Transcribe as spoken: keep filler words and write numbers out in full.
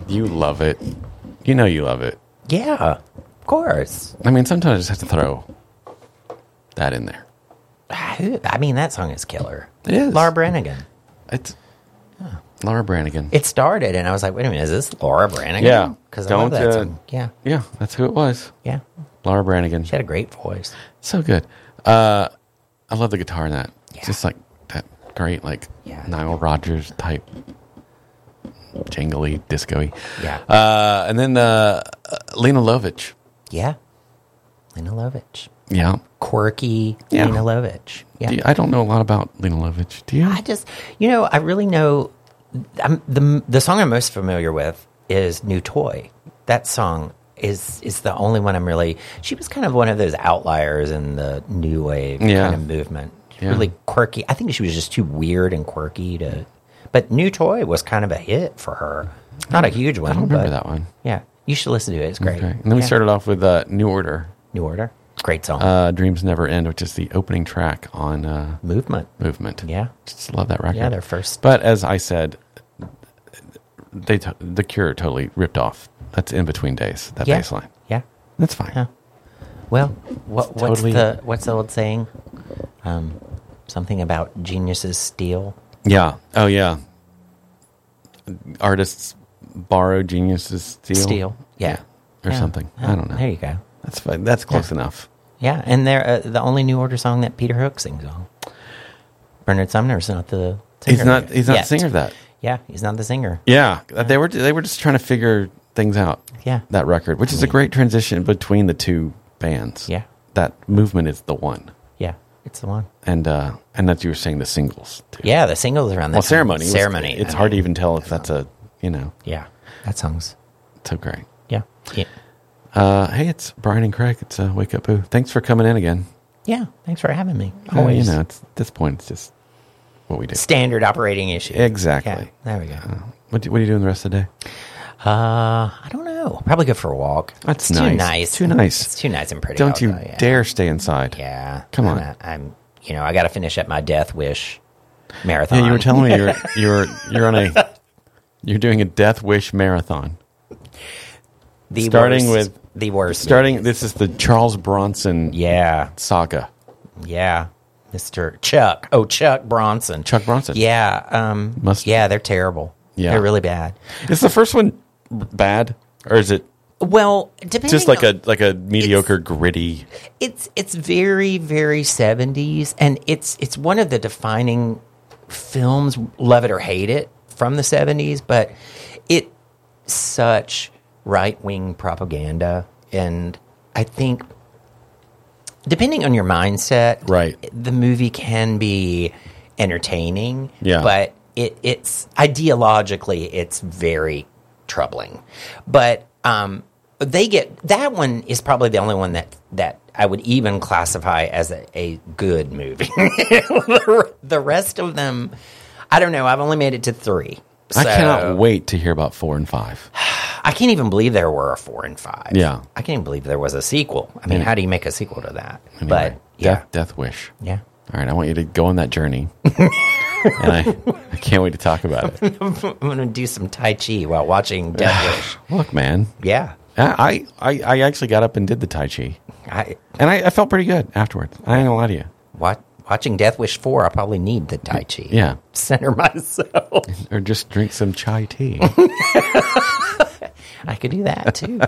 You love it. You know you love it. Yeah, of course. I mean, sometimes I just have to throw that in there. I mean, that song is killer. It is. Laura Branigan. It's oh. Laura Branigan. It started, and I was like, wait a minute, is this Laura Branigan? Yeah. Because I love that uh, song. Yeah. Yeah, that's who it was. Yeah. Laura Branigan. She had a great voice. So good. Uh, I love the guitar in that. Yeah. It's just like that great, like Yeah. Nile Rodgers type, jangly, disco-y. Yeah. Uh, and then uh, Lena Lovitch. Yeah. Lena Lovitch. Yeah. Quirky Yeah. Lena Lovitch. Yeah. Do you- I don't know a lot about Lena Lovitch. Do you? I just, you know, I really know. I'm, the the song I'm most familiar with is "New Toy." That song is is the only one I'm really. She was kind of one of those outliers in the new wave Yeah. kind of movement. Yeah. Really quirky. I think she was just too weird and quirky to. But "New Toy" was kind of a hit for her. Not a huge one. I don't remember but, that one. Yeah, you should listen to it. It's great. Okay. And then we Yeah. started off with uh, New Order. New Order. Great song. Uh, Dreams Never End, which is the opening track on uh, Movement. Movement. Yeah. Just love that record. Yeah, their first. But as I said, they t- the Cure totally ripped off. That's In Between Days, that Yeah. bass line. Yeah. That's fine. Yeah. Well, what, what's Totally- the what's the old saying? Um, something about geniuses steal. Yeah. Oh, yeah. Artists borrow, geniuses steal. Steal. Yeah. Or Yeah. something. Yeah. I don't know. There you go. That's fine. That's close enough. Yeah, and they're uh, the only New Order song that Peter Hook sings on. Bernard Sumner's not the singer. He's not. He's not yet. the singer of that. Yeah, he's not the singer. Yeah, they were. They were just trying to figure things out. Yeah. That record, which is a great transition between the two bands. Yeah. That Movement is the one, Yeah, it's the one. and uh, and that you were saying the singles too. Yeah, the singles around that Well, time. ceremony. was- Ceremony. it's I hard to mean, even tell if that's a you know Yeah, that song's. so great. Yeah. Yeah. Uh, hey, it's Brian and Craig. It's uh, Wake Up Boo. Thanks for coming in again. Yeah, thanks for having me. Uh, Always. you know, it's, at this point, it's just what we do. Standard operating issue. Exactly. Yeah, there we go. Uh, what do, what are you doing the rest of the day? Uh, I don't know. Probably go for a walk. That's it's nice. Too nice. Too nice. It's too nice and pretty. Don't out, you though, yeah. dare stay inside. Yeah. Come on. I'm, I'm you know, I got to finish up my Death Wish marathon. Yeah, you were telling me you're you're you're on a you're doing a Death Wish marathon. the starting worst, with the worst. Starting, movies. this is the Charles Bronson Yeah. saga. Yeah. Mister Chuck. Oh, Chuck Bronson. Chuck Bronson. Yeah. Um, Must- yeah, they're terrible. Yeah. They're really bad. Is the first one bad, or is it Well, depending just like on, a like a mediocre, gritty? it's it's very very seventies, and it's it's one of the defining films, love it or hate it, from the seventies. But it such right wing propaganda, and I think depending on your mindset, Right. the movie can be entertaining. Yeah. but it it's ideologically it's very troubling. But um, they get that one is probably the only one that that I would even classify as a, a good movie. The rest of them, I don't know. I've only made it to three. I So- cannot wait to hear about four and five. I can't even believe there were a four and five. Yeah. I can't even believe there was a sequel. I mean, Yeah. how do you make a sequel to that? Anyway, But yeah, Death, Death Wish. yeah. All right, I want you to go on that journey, and I, I can't wait to talk about it. I'm going to do some Tai Chi while watching Death Wish. Look, man, Yeah. I, I I actually got up and did the Tai Chi, I, and I, I felt pretty good afterwards. I ain't gonna lie to you. Wat watching Death Wish four, I probably need the Tai Chi. Yeah. Center myself. Or just drink some chai tea. I could do that too.